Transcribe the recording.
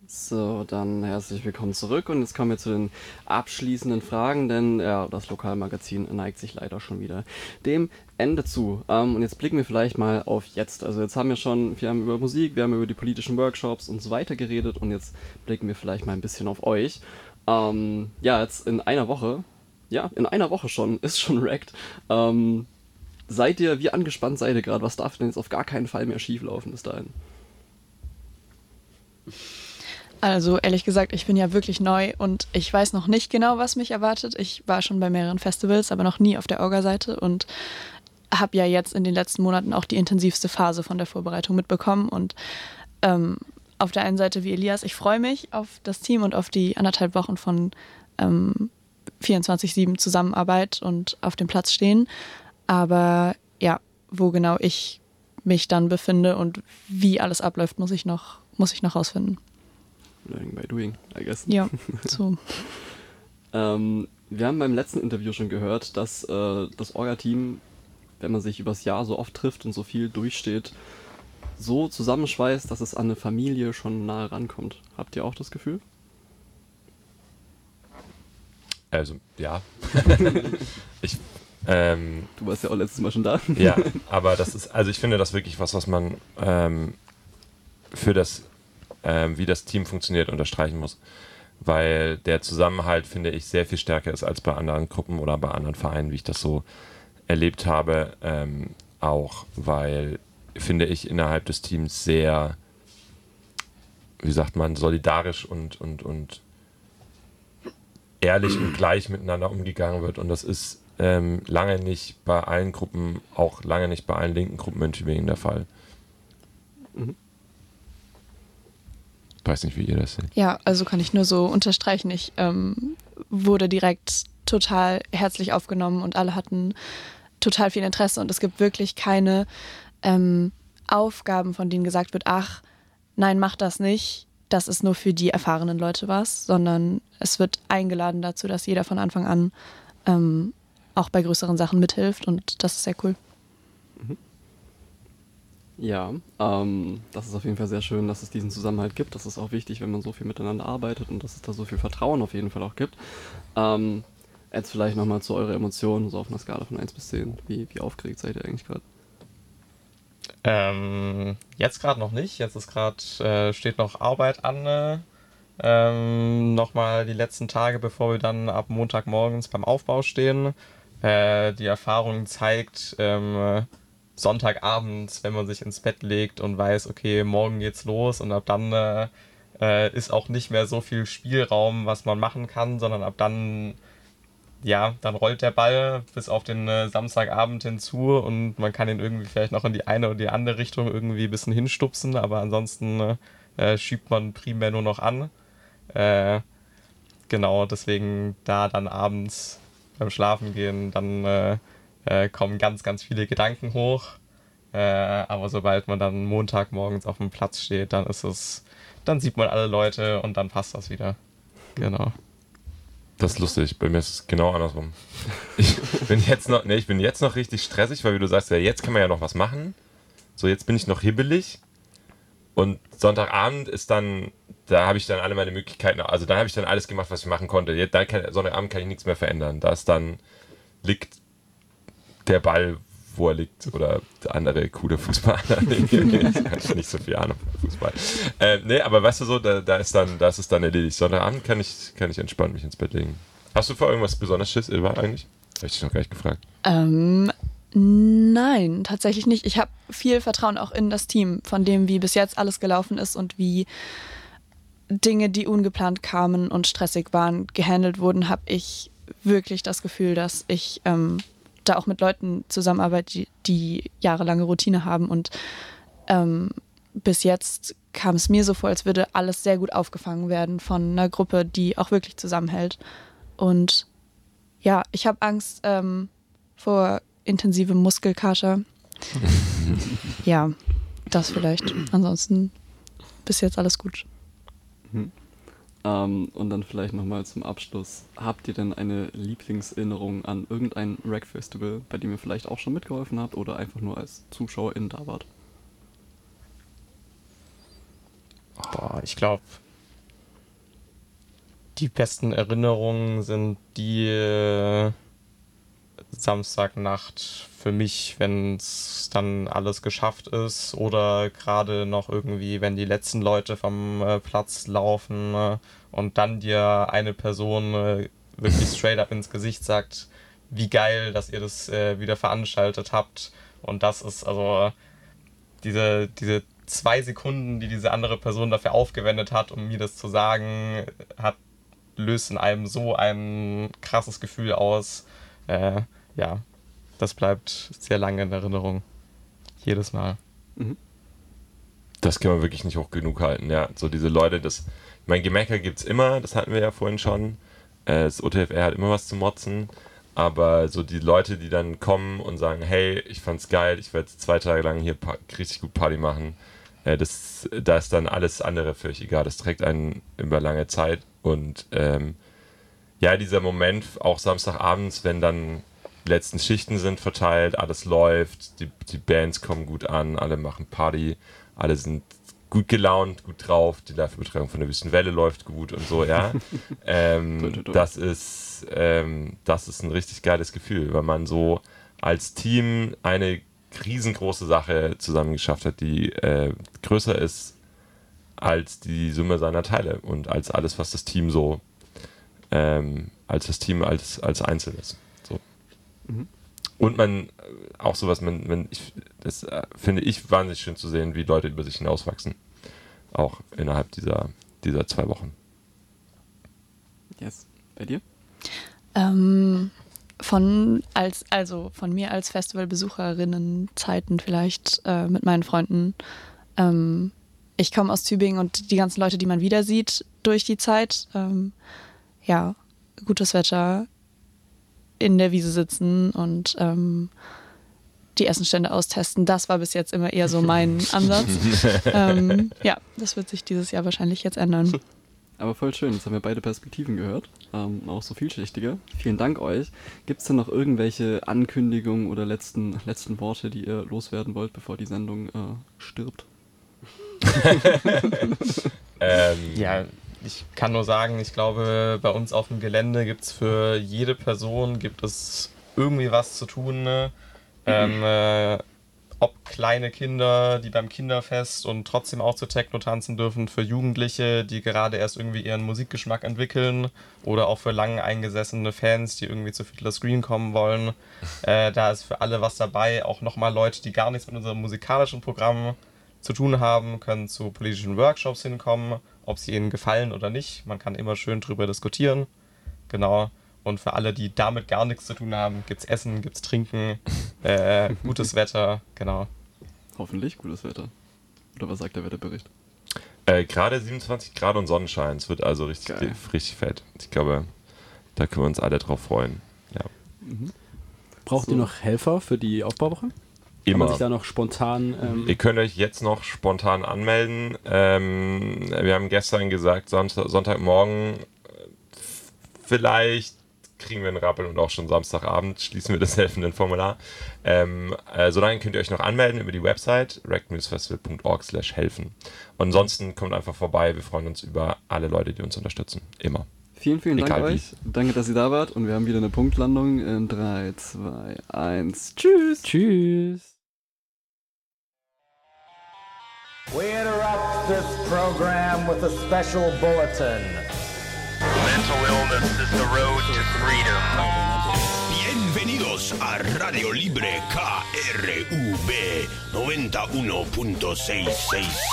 So, dann herzlich willkommen zurück und jetzt kommen wir zu den abschließenden Fragen, denn ja, das Lokalmagazin neigt sich leider schon wieder dem Ende zu. Und jetzt blicken wir vielleicht mal auf jetzt. Also jetzt wir haben über Musik, wir haben über die politischen Workshops und so weiter geredet und jetzt blicken wir vielleicht mal ein bisschen auf euch. Ja, jetzt in einer Woche schon, ist schon wrecked. Wie angespannt seid ihr gerade? Was darf denn jetzt auf gar keinen Fall mehr schieflaufen bis dahin? Also ehrlich gesagt, ich bin ja wirklich neu und ich weiß noch nicht genau, was mich erwartet. Ich war schon bei mehreren Festivals, aber noch nie auf der Orga-Seite und habe ja jetzt in den letzten Monaten auch die intensivste Phase von der Vorbereitung mitbekommen. Und auf der einen Seite wie Elias, ich freue mich auf das Team und auf die 1,5 Wochen von 24/7 Zusammenarbeit und auf dem Platz stehen. Aber ja, wo genau ich mich dann befinde und wie alles abläuft, muss ich noch rausfinden. Learning by doing, I guess. Ja, so. Wir haben beim letzten Interview schon gehört, dass das Orga-Team, wenn man sich übers Jahr so oft trifft und so viel durchsteht, so zusammenschweißt, dass es an eine Familie schon nahe rankommt. Habt ihr auch das Gefühl? Also, ja. ich, Du warst ja auch letztes Mal schon da. ja, aber ich finde das wirklich was man für das, wie das Team funktioniert, unterstreichen muss. Weil der Zusammenhalt, finde ich, sehr viel stärker ist als bei anderen Gruppen oder bei anderen Vereinen, wie ich das so erlebt habe. Auch weil, finde ich, innerhalb des Teams sehr, wie sagt man, solidarisch und ehrlich und gleich miteinander umgegangen wird. Und das ist lange nicht bei allen Gruppen, auch lange nicht bei allen linken Gruppen in Tübingen der Fall. Mhm. Ich weiß nicht, wie ihr das seht. Ja, also kann ich nur so unterstreichen. Ich wurde direkt total herzlich aufgenommen und alle hatten total viel Interesse und es gibt wirklich keine Aufgaben, von denen gesagt wird, ach, nein, mach das nicht, das ist nur für die erfahrenen Leute was, sondern es wird eingeladen dazu, dass jeder von Anfang an auch bei größeren Sachen mithilft und das ist sehr cool. Ja, das ist auf jeden Fall sehr schön, dass es diesen Zusammenhalt gibt. Das ist auch wichtig, wenn man so viel miteinander arbeitet und dass es da so viel Vertrauen auf jeden Fall auch gibt. Jetzt vielleicht nochmal zu eurer Emotionen, so auf einer Skala von 1 bis 10. Wie aufgeregt seid ihr eigentlich gerade? Jetzt gerade noch nicht. Jetzt ist steht noch Arbeit an. Nochmal die letzten Tage, bevor wir dann ab Montagmorgens beim Aufbau stehen. Die Erfahrung zeigt, Sonntagabends, wenn man sich ins Bett legt und weiß, okay, morgen geht's los und ab dann ist auch nicht mehr so viel Spielraum, was man machen kann, sondern ab dann, ja, dann rollt der Ball bis auf den Samstagabend hinzu und man kann ihn irgendwie vielleicht noch in die eine oder die andere Richtung irgendwie ein bisschen hinstupsen, aber ansonsten schiebt man primär nur noch an. Genau, deswegen da dann abends beim Schlafengehen, dann kommen ganz, ganz viele Gedanken hoch. Aber sobald man dann Montagmorgens auf dem Platz steht, dann sieht man alle Leute und dann passt das wieder. Genau. Das ist lustig, bei mir ist es genau andersrum. Ich bin jetzt noch richtig stressig, weil wie du sagst, ja, jetzt kann man ja noch was machen. So, jetzt bin ich noch hibbelig. Und Sonntagabend da habe ich dann alle meine Möglichkeiten, also da habe ich dann alles gemacht, was ich machen konnte. Sonntagabend kann ich nichts mehr verändern. Liegt der Ball, wo er liegt, oder andere coole Fußballer. Ich habe nicht so viel Ahnung von Fußball. Nee, aber weißt du so, da ist es dann erledigt. Sonntagabend kann ich entspannt mich ins Bett legen. Hast du vor irgendwas besonders Schiss, Ilva, eigentlich? Habe ich dich noch gar nicht gefragt. Nein, tatsächlich nicht. Ich habe viel Vertrauen auch in das Team, von dem, wie bis jetzt alles gelaufen ist und wie Dinge, die ungeplant kamen und stressig waren, gehandelt wurden, habe ich wirklich das Gefühl, dass ich da auch mit Leuten zusammenarbeite, die jahrelange Routine haben und bis jetzt kam es mir so vor, als würde alles sehr gut aufgefangen werden von einer Gruppe, die auch wirklich zusammenhält. Und ja, ich habe Angst vor intensivem Muskelkater. Ja, das vielleicht. Ansonsten bis jetzt alles gut. Und dann vielleicht nochmal zum Abschluss. Habt ihr denn eine Lieblingserinnerung an irgendein Rag-Festival, bei dem ihr vielleicht auch schon mitgeholfen habt oder einfach nur als ZuschauerIn da wart? Boah, ich glaube, Die besten Erinnerungen sind die Samstagnacht für mich, wenn es dann alles geschafft ist oder gerade noch irgendwie, wenn die letzten Leute vom Platz laufen und dann dir eine Person wirklich straight up ins Gesicht sagt, wie geil, dass ihr das wieder veranstaltet habt. Und das ist also diese 2 Sekunden, die diese andere Person dafür aufgewendet hat, um mir das zu sagen, löst in einem so ein krasses Gefühl aus. Ja, das bleibt sehr lange in Erinnerung. Jedes Mal. Das kann man wirklich nicht hoch genug halten, ja. So diese Leute, ich meine, Gemecker gibt's immer, das hatten wir ja vorhin schon. Das OTFR hat immer was zu motzen. Aber so die Leute, die dann kommen und sagen, hey, ich fand's geil, ich werde 2 Tage lang hier richtig gut Party machen, da ist dann alles andere völlig egal. Das trägt einen über lange Zeit. Und ja, dieser Moment, auch Samstagabends, wenn dann die letzten Schichten sind verteilt, alles läuft, die Bands kommen gut an, alle machen Party, alle sind gut gelaunt, gut drauf, die Live-Übertragung von der Wüstenwelle läuft gut und so, ja. Das ist ein richtig geiles Gefühl, weil man so als Team eine riesengroße Sache zusammen geschafft hat, die größer ist als die Summe seiner Teile und als alles, was das Team so als das Team als Einzelnes. So. Und man auch sowas, das finde ich wahnsinnig schön zu sehen, wie Leute über sich hinauswachsen. Auch innerhalb dieser 2 Wochen. Yes. Bei dir? Von mir als Festivalbesucherinnen-Zeiten vielleicht mit meinen Freunden. Ich komme aus Tübingen und die ganzen Leute, die man wieder sieht durch die Zeit, ja, gutes Wetter, in der Wiese sitzen und die Essenstände austesten. Das war bis jetzt immer eher so mein Ansatz. Ja, das wird sich dieses Jahr wahrscheinlich jetzt ändern. Aber voll schön, jetzt haben wir beide Perspektiven gehört, auch so vielschichtige. Vielen Dank euch. Gibt es denn noch irgendwelche Ankündigungen oder letzten Worte, die ihr loswerden wollt, bevor die Sendung stirbt? Ja, ich kann nur sagen, ich glaube, bei uns auf dem Gelände gibt es für jede Person irgendwie was zu tun. Ob kleine Kinder, die beim Kinderfest und trotzdem auch zu Techno tanzen dürfen, für Jugendliche, die gerade erst irgendwie ihren Musikgeschmack entwickeln oder auch für lang eingesessene Fans, die irgendwie zu Fiddler's Green kommen wollen. Da ist für alle was dabei. Auch nochmal Leute, die gar nichts mit unserem musikalischen Programm zu tun haben, können zu politischen Workshops hinkommen, ob sie ihnen gefallen oder nicht. Man kann immer schön drüber diskutieren. Genau. Und für alle, die damit gar nichts zu tun haben, gibt's Essen, gibt's Trinken, gutes Wetter, genau. Hoffentlich gutes Wetter. Oder was sagt der Wetterbericht? Gerade 27 Grad und Sonnenschein. Es wird also richtig fett. Ich glaube, da können wir uns alle drauf freuen. Ja. Braucht ihr noch Helfer für die Aufbauwoche? Immer. Kann man sich da noch spontan... Ihr könnt euch jetzt noch spontan anmelden. Wir haben gestern gesagt, Sonntagmorgen vielleicht kriegen wir einen Rappel und auch schon Samstagabend schließen wir das Helfenden-Formular. Solange könnt ihr euch noch anmelden über die Website rectmusfestival.org/helfen. Und ansonsten kommt einfach vorbei. Wir freuen uns über alle Leute, die uns unterstützen. Immer. Vielen Dank Egal euch. Danke, dass ihr da wart. Und wir haben wieder eine Punktlandung in 3, 2, 1. Tschüss. Tschüss. We interrupt this program with a special bulletin. Mental illness is the road to freedom. Bienvenidos a Radio Libre KRUB 91.66.